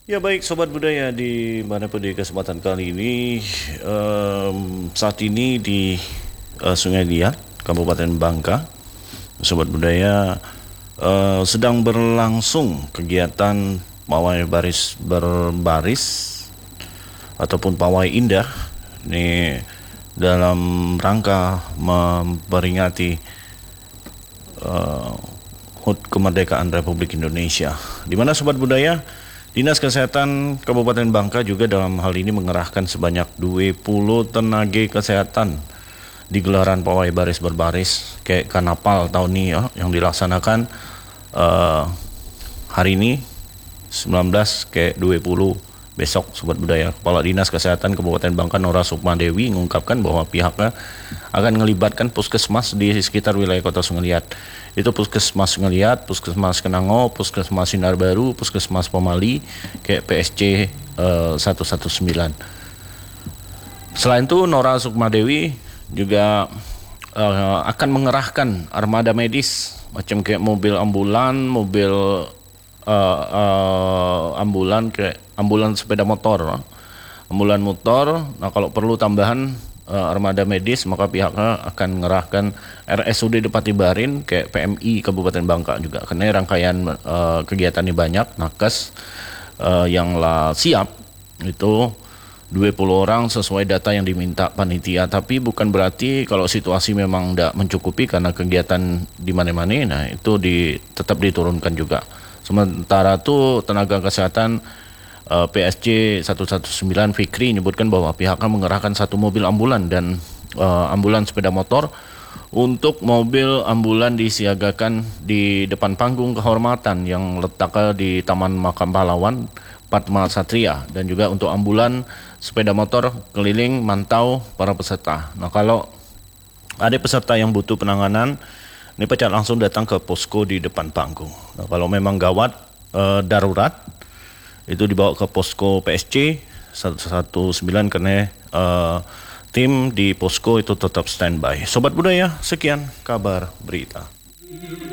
Ya baik Sobat Budaya, di mana pun di kesempatan kali ini saat ini di Sungai Liat, Kabupaten Bangka, Sobat Budaya sedang berlangsung kegiatan pawai baris berbaris ataupun pawai indah ini dalam rangka memperingati HUT kemerdekaan Republik Indonesia, di mana Sobat Budaya, Dinas Kesehatan Kabupaten Bangka juga dalam hal ini mengerahkan sebanyak 20 tenaga kesehatan di gelaran pawai baris berbaris kayak Kanapal tahun ini ya, yang dilaksanakan hari ini 19 ke 20 besok. Sobat Budaya, Kepala Dinas Kesehatan Kabupaten Bangka Nora Sukmadewi mengungkapkan bahwa pihaknya akan melibatkan puskesmas di sekitar wilayah Kota Sungai Liat. Itu Puskesmas Sungai Liat, Puskesmas Kenango, Puskesmas Sinar Baru, Puskesmas Pemali, kayak PSC 119. Selain itu, Nora Sukmadewi juga akan mengerahkan armada medis macam kayak mobil ambulan, mobil ambulan sepeda motor, ambulan motor. Nah, kalau perlu tambahan armada medis, maka pihaknya akan mengerahkan RSUD Depati Barin kayak PMI Kabupaten Bangka juga, karena rangkaian kegiatan ini banyak. Nakes yang siap itu 20 orang sesuai data yang diminta panitia, tapi bukan berarti kalau situasi memang tidak mencukupi karena kegiatan di mana-mana, nah itu tetap diturunkan juga. Sementara itu tenaga kesehatan PSC 119 Fikri menyebutkan bahwa pihaknya mengerahkan satu mobil ambulan dan ambulan sepeda motor. Untuk mobil ambulan disiagakan di depan panggung kehormatan yang letaknya di Taman Makam Pahlawan Padma Satria, dan juga untuk ambulan sepeda motor keliling mantau para peserta. Nah, kalau ada peserta yang butuh penanganan, ini pecat langsung datang ke posko di depan panggung. Nah, kalau memang gawat darurat, itu dibawa ke posko PSC 119 karena tim di posko itu tetap standby. Sobat Budaya, sekian kabar berita.